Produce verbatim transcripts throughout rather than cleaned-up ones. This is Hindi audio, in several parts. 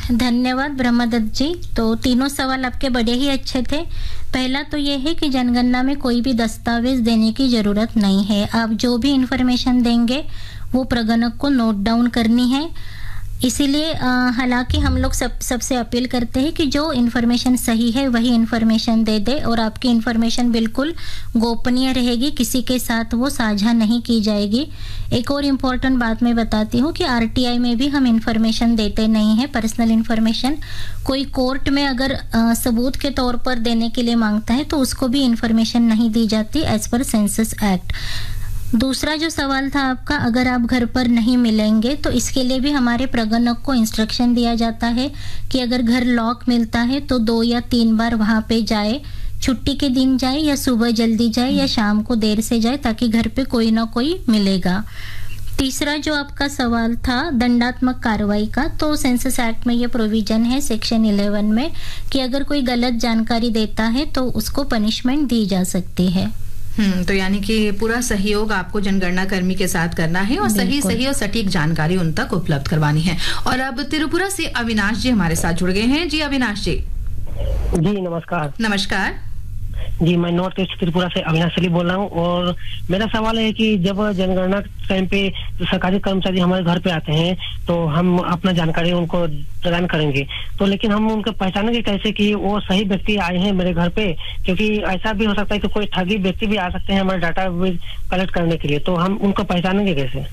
धन्यवाद ब्रह्मदत्त जी। तो तीनों सवाल आपके बड़े ही अच्छे थे। पहला तो ये है कि जनगणना में कोई भी दस्तावेज देने की जरूरत नहीं है। आप जो भी इंफॉर्मेशन देंगे वो प्रगणक को नोट डाउन करनी है। इसीलिए हालांकि हम लोग सब सबसे अपील करते हैं कि जो इन्फॉर्मेशन सही है वही इन्फॉर्मेशन दे दे, और आपकी इन्फॉर्मेशन बिल्कुल गोपनीय रहेगी, किसी के साथ वो साझा नहीं की जाएगी। एक और इम्पोर्टेंट बात मैं बताती हूँ कि आरटीआई में भी हम इन्फॉर्मेशन देते नहीं है, पर्सनल इन्फॉर्मेशन। कोई कोर्ट में अगर आ, सबूत के तौर पर देने के लिए मांगता है तो उसको भी इन्फॉर्मेशन नहीं दी जाती एज पर सेंसस एक्ट। दूसरा जो सवाल था आपका, अगर आप घर पर नहीं मिलेंगे तो इसके लिए भी हमारे प्रगणक को इंस्ट्रक्शन दिया जाता है कि अगर घर लॉक मिलता है तो दो या तीन बार वहां पे जाए, छुट्टी के दिन जाए या सुबह जल्दी जाए या शाम को देर से जाए, ताकि घर पे कोई ना कोई मिलेगा। तीसरा जो आपका सवाल था दंडात्मक कार्रवाई का, तो सेंसस एक्ट में ये प्रोविजन है सेक्शन इलेवन में कि अगर कोई गलत जानकारी देता है तो उसको पनिशमेंट दी जा सकती है। हम्म तो यानी कि पूरा सहयोग आपको जनगणना कर्मी के साथ करना है और सही सही और सटीक जानकारी उन तक उपलब्ध करवानी है। और अब त्रिपुरा से अविनाश जी हमारे साथ जुड़ गए हैं। जी अविनाश जी। जी नमस्कार। नमस्कार जी, मैं नॉर्थ ईस्ट त्रिपुरा से अविनाश अली बोल रहा हूँ। और मेरा सवाल है कि जब जनगणना टाइम पे जो सरकारी कर्मचारी हमारे घर पे आते हैं तो हम अपना जानकारी उनको प्रदान करेंगे, तो लेकिन हम उनको पहचानेंगे कैसे कि वो सही व्यक्ति आए हैं मेरे घर पे? क्योंकि ऐसा भी हो सकता है कि कोई ठगी व्यक्ति भी आ सकते हैं हमारे डाटा कलेक्ट करने के लिए, तो हम उनको पहचानेंगे कैसे?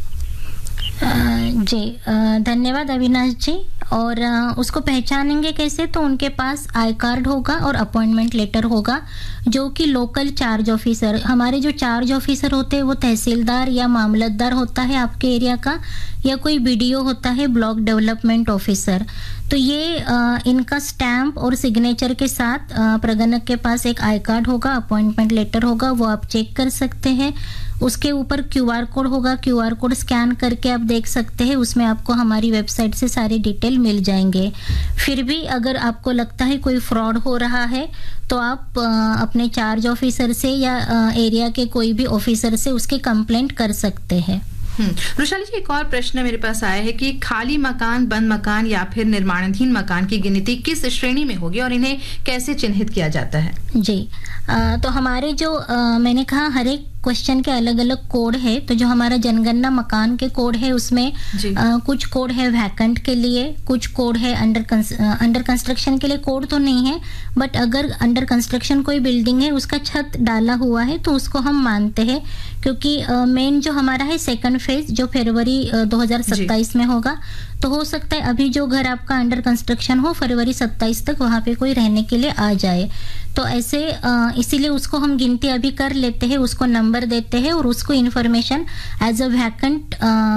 जी धन्यवाद अविनाश जी। और आ, उसको पहचानेंगे कैसे? तो उनके पास आई कार्ड होगा और अपॉइंटमेंट लेटर होगा, जो कि लोकल चार्ज ऑफिसर, हमारे जो चार्ज ऑफिसर होते हैं वो तहसीलदार या मामलतदार होता है आपके एरिया का, या कोई बीडीओ होता है, ब्लॉक डेवलपमेंट ऑफिसर। तो ये आ, इनका स्टैंप और सिग्नेचर के साथ आ, प्रगणक के पास एक आई कार्ड होगा, अपॉइंटमेंट लेटर होगा, वो आप चेक कर सकते हैं। उसके ऊपर क्यूआर कोड होगा, क्यूआर कोड स्कैन करके आप देख सकते हैं, उसमें आपको हमारी वेबसाइट से सारे डिटेल मिल जाएंगे। फिर भी अगर आपको लगता है कोई फ्रॉड हो रहा है तो आप आ, अपने चार्ज ऑफिसर से या आ, एरिया के कोई भी ऑफिसर से उसकी कंप्लेंट कर सकते हैं। हम्म वृषाली जी, एक और प्रश्न मेरे पास आया है कि खाली मकान, बंद मकान या फिर निर्माणाधीन मकान की गिनती किस श्रेणी में होगी और इन्हें कैसे चिन्हित किया जाता है? जी आ, तो हमारे जो आ, मैंने कहा हर एक क्वेश्चन के अलग अलग कोड है। तो जो हमारा जनगणना मकान के कोड है उसमें आ, कुछ कोड है वैकेंट के लिए, कुछ कोड है अंडर अंडर कंस्ट्रक्शन के लिए। कोड तो नहीं है, बट अगर अंडर कंस्ट्रक्शन कोई बिल्डिंग है उसका छत डाला हुआ है तो उसको हम मानते हैं, क्योंकि मेन जो हमारा है सेकंड फेज जो फरवरी दो हज़ार सत्ताईस में होगा। तो हो सकता है अभी जो घर आपका अंडर कंस्ट्रक्शन हो फरवरी सत्ताईस तक वहां पे कोई रहने के लिए आ जाए। तो ऐसे इसीलिए उसको हम गिनती अभी कर लेते हैं, उसको नंबर देते हैं और उसको इन्फॉर्मेशन एज अ वैकेंट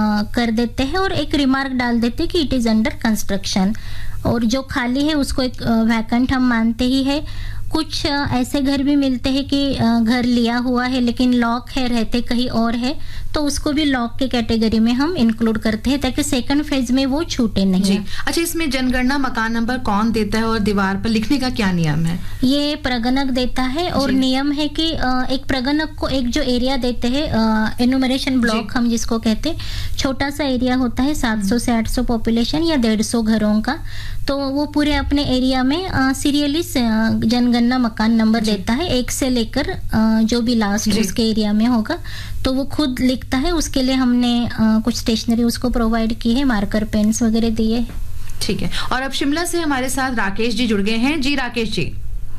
कर देते हैं और एक रिमार्क डाल देते हैं कि इट इज अंडर कंस्ट्रक्शन। और जो खाली है उसको एक वैकेंट हम मानते ही है। कुछ ऐसे घर भी मिलते हैं कि घर लिया हुआ है लेकिन लॉक है, रहते कहीं और है, तो उसको भी लॉक के कैटेगरी में हम इंक्लूड करते हैं ताकि सेकंड फेज में वो छूटे नहीं। जी। अच्छा, इसमें जनगणना मकान नंबर कौन देता है और दीवार पर लिखने का क्या नियम है? ये प्रगणक देता है और नियम है कि एक प्रगणक को एक जो एरिया देते हैं, एनुमरेशन ब्लॉक हम जिसको कहते हैं, छोटा सा एरिया होता है, सात सौ से आठ सौ पॉपुलेशन या डेढ़ सौ घरों का, तो वो पूरे अपने एरिया में सीरियली जनगणना मकान नंबर देता है, एक से लेकर जो भी लास्ट उसके एरिया में होगा तो वो खुद लिखता है। उसके लिए हमने आ, कुछ स्टेशनरी उसको प्रोवाइड की है, मार्कर पेन्स वगैरह दिए। ठीक है। और अब शिमला से हमारे साथ राकेश जी जुड़ गए हैं। जी राकेश जी।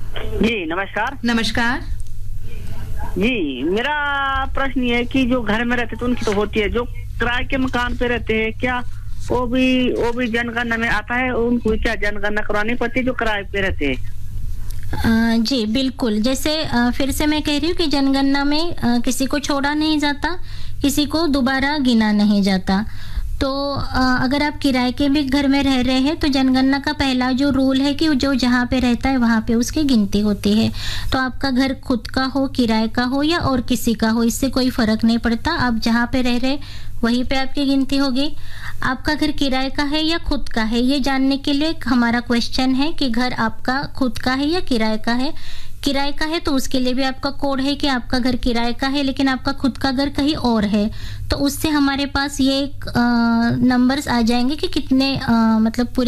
जी नमस्कार। नमस्कार जी, मेरा प्रश्न ये है कि जो घर में रहते तो उनकी तो होती है, जो किराए के मकान पे रहते हैं क्या वो भी वो भी जनगणना में आता है? उनको क्या जनगणना करवानी पड़ती है जो किराए पे रहते हैं? आ, जी बिल्कुल। जैसे आ, फिर से मैं कह रही हूँ कि जनगणना में आ, किसी को छोड़ा नहीं जाता, किसी को दोबारा गिना नहीं जाता। तो आ, अगर आप किराए के भी घर में रह रहे हैं तो जनगणना का पहला जो रूल है कि जो जहाँ पे रहता है वहाँ पे उसकी गिनती होती है। तो आपका घर खुद का हो, किराए का हो या और किसी का हो, इससे कोई फर्क नहीं पड़ता। आप जहाँ पे रह रहे वहीं पे आपकी गिनती होगी। आपका घर किराए का है या खुद का है, ये जानने के लिए हमारा क्वेश्चन है कि घर आपका खुद का है या किराए का है। किराए का है तो उसके लिए भी आपका कोड है कि आपका घर किराए का है लेकिन आपका खुद का घर कहीं और है, तो उससे हमारे पास ये एक नंबर्स आ जाएंगे कि कितने आ, मतलब पूरे